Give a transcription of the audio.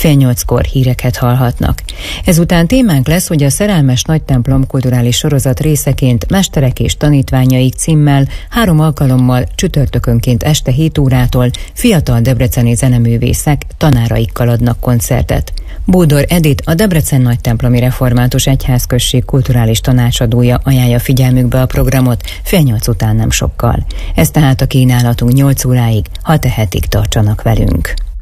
8:30 híreket hallhatnak. Ezután témánk lesz, hogy a Szerelmes Nagytemplom kulturális sorozat részeként Mesterek és tanítványaik címmel 3 alkalommal csütörtökönként este 7 órától fiatal debreceni zeneművészek tanáraikkal adnak koncertet. Bódor Edith, a Debrecen Nagytemplomi Református Egyházközség kulturális tanácsadója ajánlja figyelmükbe a programot 7:30 után nem sokkal. Ez tehát a kínálatunk 8 óráig, ha tehetik, tartsanak velünk.